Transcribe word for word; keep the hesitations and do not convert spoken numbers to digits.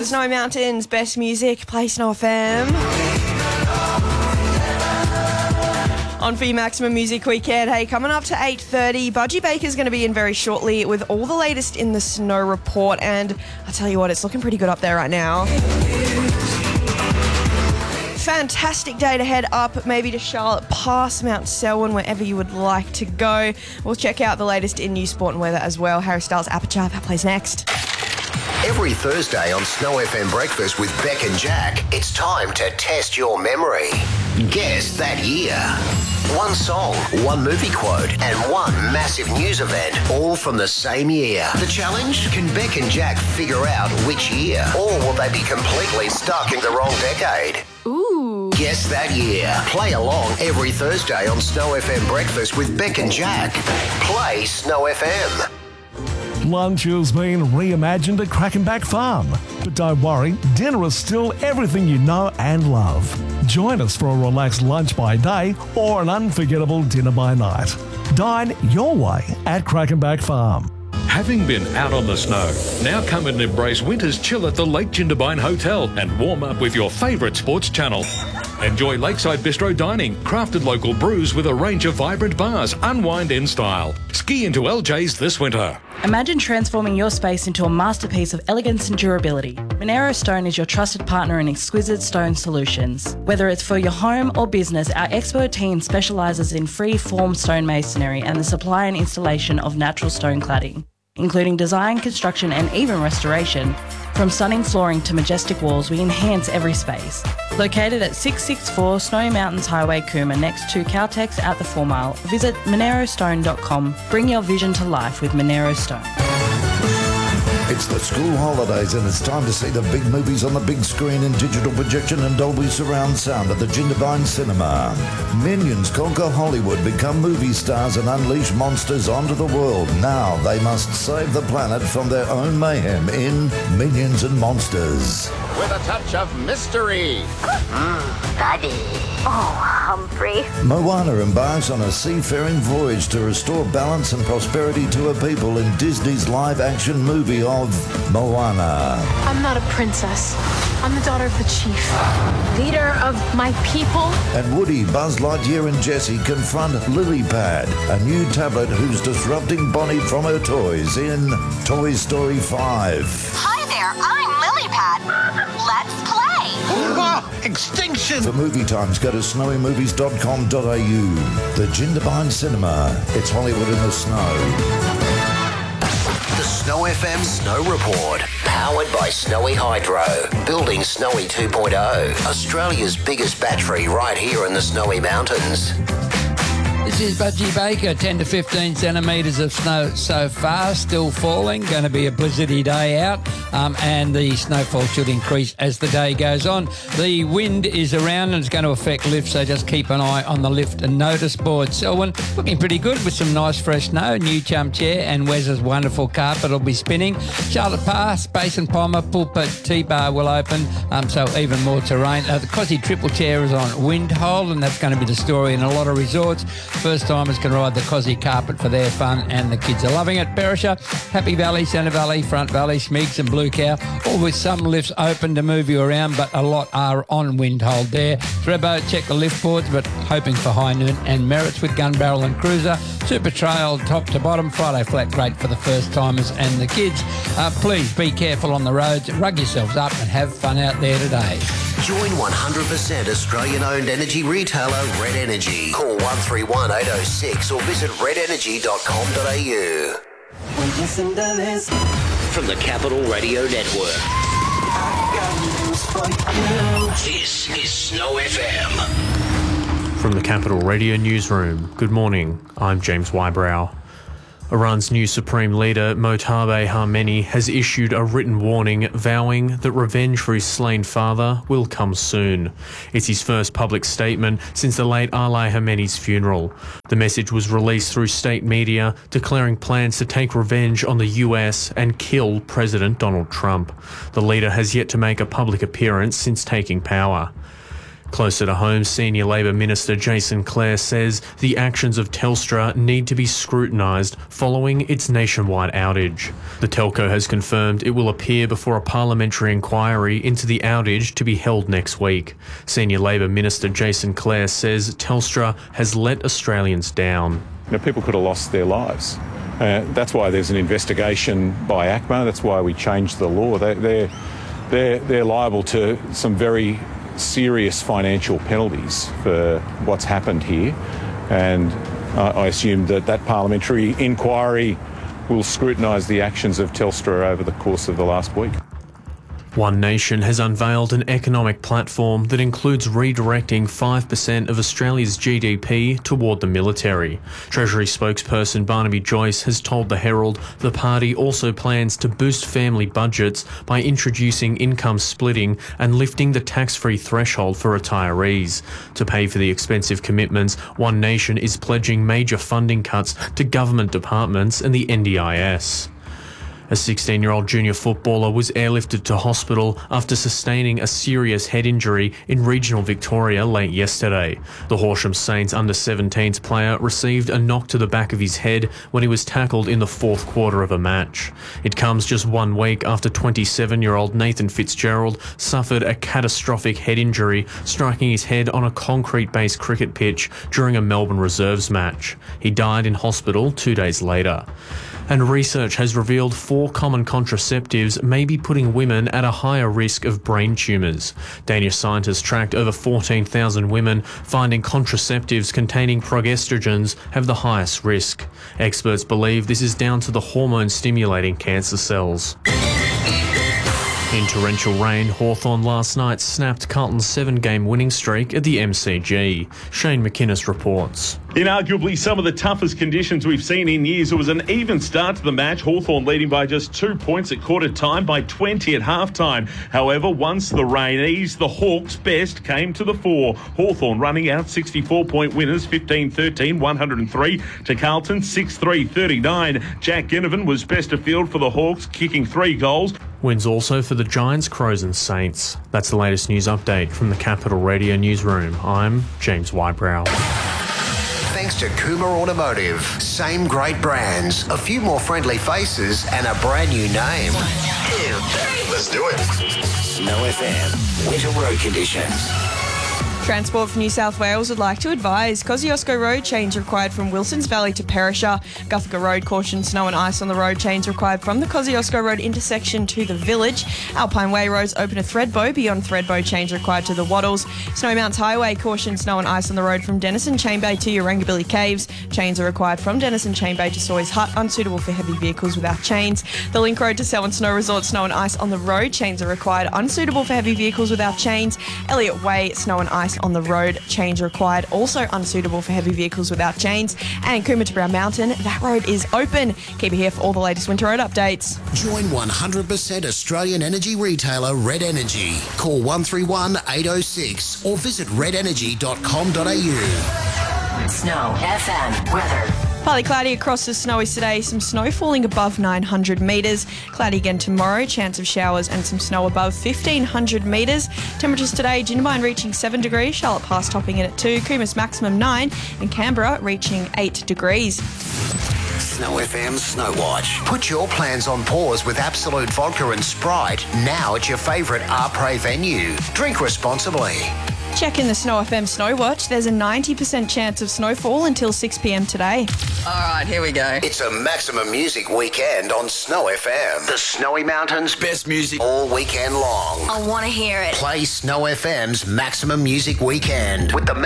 So Snowy Mountains, best music, play Snow F M. On for your Maximum Music Weekend. Hey, coming up to eight thirty, Budgie Baker's going to be in very shortly with all the latest in the snow report. And I tell you what, it's looking pretty good up there right now. Fantastic day to head up maybe to Charlotte, past Mount Selwyn, wherever you would like to go. We'll check out the latest in news, sport and weather as well. Harry Styles' Aperture, that plays next. Every Thursday on Snow F M Breakfast with Beck and Jack, it's time to test your memory. Guess that year. One song, one movie quote, and one massive news event, all from the same year. The challenge? Can Beck and Jack figure out which year? Or will they be completely stuck in the wrong decade? Ooh. Guess that year. Play along every Thursday on Snow F M Breakfast with Beck and Jack. Play Snow F M. Lunch has been reimagined at Crackenback Farm. But don't worry, dinner is still everything you know and love. Join us for a relaxed lunch by day or an unforgettable dinner by night. Dine your way at Crackenback Farm. Having been out on the snow, now come and embrace winter's chill at the Lake Jindabyne Hotel and warm up with your favourite sports channel. Enjoy lakeside bistro dining, crafted local brews with a range of vibrant bars, unwind in style. Ski into L J's this winter. Imagine transforming your space into a masterpiece of elegance and durability. Monero Stone is your trusted partner in exquisite stone solutions. Whether it's for your home or business, our expert team specialises in free-form stone masonry and the supply and installation of natural stone cladding, including design, construction and even restoration. From stunning flooring to majestic walls, we enhance every space. Located at six sixty-four Snowy Mountains Highway, Cooma, next to Caltex at the Four Mile, visit monero stone dot com. Bring your vision to life with Monero Stone. It's the school holidays and it's time to see the big movies on the big screen in digital projection and Dolby surround sound at the Jindabyne Cinema. Minions conquer Hollywood, become movie stars and unleash monsters onto the world. Now they must save the planet from their own mayhem in Minions and Monsters. With a touch of mystery. Mm, buddy. Oh, Humphrey. Moana embarks on a seafaring voyage to restore balance and prosperity to her people in Disney's live-action movie of Moana. I'm not a princess. I'm the daughter of the chief, leader of my people. And Woody, Buzz Lightyear and Jessie confront Lilypad, a new tablet who's disrupting Bonnie from her toys in Toy Story five. Hi there, I'm Lilypad. Let's play. Oh, extinction! For movie times, go to snowy movies dot com dot a u. The Jindabyne Cinema. It's Hollywood in the snow. The Snow F M Snow Report, powered by Snowy Hydro, building Snowy two point oh, Australia's biggest battery right here in the Snowy Mountains. This is Budgie Baker, ten to fifteen centimetres of snow so far, still falling, going to be a blizzardy day out, um, and the snowfall should increase as the day goes on. The wind is around and it's going to affect lifts, so just keep an eye on the lift and notice board. Selwyn looking pretty good with some nice fresh snow, new chum chair and Wes's wonderful carpet will be spinning. Charlotte Pass, Basin Palmer, Pulpit T-Bar will open, um, so even more terrain. Uh, the Cosy Triple Chair is on wind hold and that's going to be the story in a lot of resorts. First timers can ride the Cosy carpet for their fun and the kids are loving it. Perisher, Happy Valley, Centre Valley, Front Valley, Smeags and Blue Cow, all with some lifts open to move you around, but a lot are on wind hold there. Thredbo, check the lift boards, but hoping for high noon and Merritts with Gun Barrel and Cruiser. Super Trail, top to bottom. Friday flat, great for the first timers and the kids. Uh, please be careful on the roads, rug yourselves up and have fun out there today. Join one hundred percent Australian-owned energy retailer Red Energy. Call one three one eight oh six or visit red energy dot com dot a u. From the Capital Radio Network, this is Snow F M. From the Capital Radio Newsroom, good morning, I'm James Wybrow. Iran's new Supreme Leader, Mojtaba Khamenei, has issued a written warning vowing that revenge for his slain father will come soon. It's his first public statement since the late Ali Khamenei's funeral. The message was released through state media, declaring plans to take revenge on the U S and kill President Donald Trump. The leader has yet to make a public appearance since taking power. Closer to home, Senior Labor Minister Jason Clare says the actions of Telstra need to be scrutinised following its nationwide outage. The telco has confirmed it will appear before a parliamentary inquiry into the outage to be held next week. Senior Labor Minister Jason Clare says Telstra has let Australians down. You know, people could have lost their lives. Uh, that's why there's an investigation by A C M A. That's why we changed the law. They, they're, they're, they're liable to some very serious financial penalties for what's happened here, and uh, I assume that that parliamentary inquiry will scrutinise the actions of Telstra over the course of the last week. One Nation has unveiled an economic platform that includes redirecting five percent of Australia's G D P toward the military. Treasury spokesperson Barnaby Joyce has told the Herald the party also plans to boost family budgets by introducing income splitting and lifting the tax-free threshold for retirees. To pay for the expensive commitments, One Nation is pledging major funding cuts to government departments and the N D I S. A sixteen-year-old junior footballer was airlifted to hospital after sustaining a serious head injury in regional Victoria late yesterday. The Horsham Saints under seventeens player received a knock to the back of his head when he was tackled in the fourth quarter of a match. It comes just one week after twenty-seven-year-old Nathan Fitzgerald suffered a catastrophic head injury, striking his head on a concrete-based cricket pitch during a Melbourne Reserves match. He died in hospital two days later. And research has revealed four common contraceptives may be putting women at a higher risk of brain tumours. Danish scientists tracked over fourteen thousand women, finding contraceptives containing progestrogens have the highest risk. Experts believe this is down to the hormone stimulating cancer cells. In torrential rain, Hawthorn last night snapped Carlton's seven-game winning streak at the M C G. Shane McInnes reports. In arguably some of the toughest conditions we've seen in years, it was an even start to the match. Hawthorn leading by just two points at quarter time, by twenty at half-time. However, once the rain eased, the Hawks' best came to the fore. Hawthorn running out sixty-four point winners, fifteen thirteen, one hundred three to Carlton, six three, thirty-nine. Jack Ginnivan was best of field for the Hawks, kicking three goals. Wins also for the Giants, Crows and Saints. That's the latest news update from the Capital Radio Newsroom. I'm James Wybrow. Thanks to Kuma Automotive. Same great brands, a few more friendly faces, and a brand new name. One, two, three. Let's do it. Snow F M. Winter road conditions. Transport for New South Wales would like to advise Kosciuszko Road change required from Wilsons Valley to Perisher. Guthica Road caution snow and ice on the road change required from the Kosciuszko Road intersection to the village. Alpine Way roads open to Thredbo, beyond Thredbo change required to the Waddles. Snowy Mounts Highway caution snow and ice on the road from Denison Chain Bay to Urangabili Caves. Chains are required from Denison Chain Bay to Sawyers Hut, unsuitable for heavy vehicles without chains. The Link Road to Selwyn Snow Resort, snow and ice on the road, chains are required, unsuitable for heavy vehicles without chains. Elliott Way, snow and ice on the road, change required, also unsuitable for heavy vehicles without chains. And Coombe to Brown Mountain, that road is open. Keep it here for all the latest winter road updates. Join one hundred percent Australian energy retailer Red Energy. Call one three one, eight oh six or visit red energy dot com dot a u. Snow F M weather. Partly cloudy across the snowies today, some snow falling above nine hundred metres. Cloudy again tomorrow, chance of showers and some snow above fifteen hundred metres. Temperatures today, Jindabyne reaching seven degrees, Charlotte Pass topping in at two, Coombs maximum nine, and Canberra reaching eight degrees. Snow F M Snow Watch. Put your plans on pause with Absolute Vodka and Sprite now at your favourite Arpre venue. Drink responsibly. Check in the Snow F M Snow Watch. There's a ninety percent chance of snowfall until six p.m. today. All right, here we go. It's a maximum music weekend on Snow F M. The Snowy Mountains' best music all weekend long. I want to hear it. Play Snow F M's maximum music weekend with the